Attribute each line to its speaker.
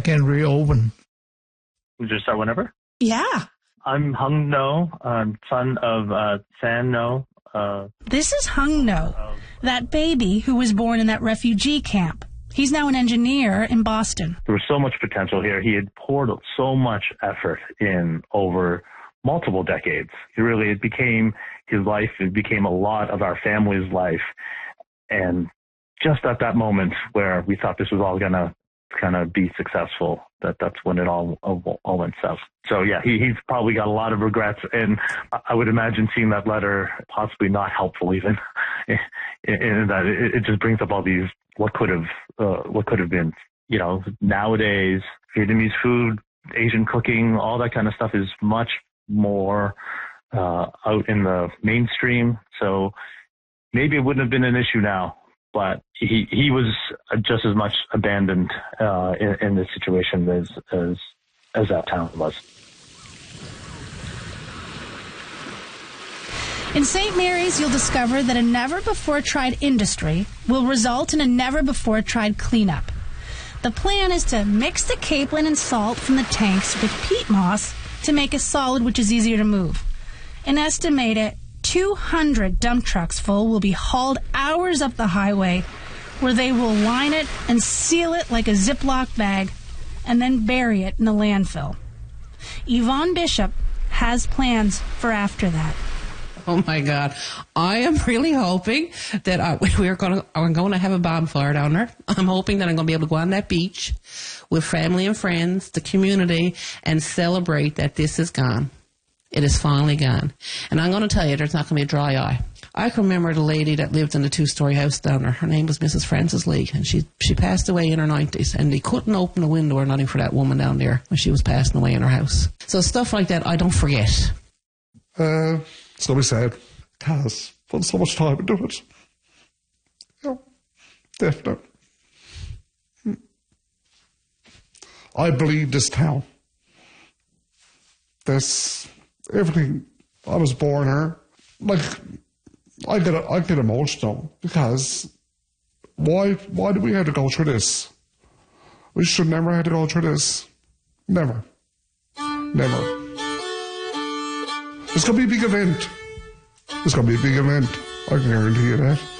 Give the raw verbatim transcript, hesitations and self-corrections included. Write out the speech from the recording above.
Speaker 1: can reopen?
Speaker 2: We just start whenever?
Speaker 3: Yeah.
Speaker 2: I'm Hung No, I'm son of uh, San No. Uh,
Speaker 3: this is Hung No, that baby who was born in that refugee camp. He's now an engineer in Boston.
Speaker 2: There was so much potential here. He had poured so much effort in over multiple decades. It really, it became his life. It became a lot of our family's life. And just at that moment where we thought this was all going to kind of be successful, that that's when it all all, all went south. So yeah, he, he's probably got a lot of regrets, and I would imagine seeing that letter possibly not helpful even, in, in that it, it just brings up all these what could have uh, what could have been. You know, nowadays Vietnamese food, Asian cooking, all that kind of stuff is much more uh, out in the mainstream. So maybe it wouldn't have been an issue now. But he he was just as much abandoned uh, in, in this situation as, as as that town was.
Speaker 3: In Saint Mary's, you'll discover that a never-before-tried industry will result in a never-before-tried cleanup. The plan is to mix the capelin and salt from the tanks with peat moss to make a solid which is easier to move. An estimated two hundred dump trucks full will be hauled hours up the highway, where they will line it and seal it like a Ziploc bag and then bury it in the landfill. Yvonne Bishop has plans for after that.
Speaker 4: Oh my God! I am really hoping that I, we're going to I'm going to have a bonfire down there. I'm hoping that I'm going to be able to go on that beach with family and friends, the community, and celebrate that this is gone. It is finally gone. And I'm going to tell you, there's not going to be a dry eye. I can remember the lady that lived in the two-story house down there. Her name was Missus Frances Lee, and she she passed away in her nineties, and they couldn't open the window or nothing for that woman down there when she was passing away in her house. So stuff like that, I don't forget.
Speaker 5: Uh, it's going to be sad. Because put so much time into it. Yeah, definitely. I bleed this town. This... Everything, I was born here, like, I get I get emotional because why why do we have to go through this? We should never have to go through this. Never. Never. It's going to be a big event. It's going to be a big event. I can guarantee you that.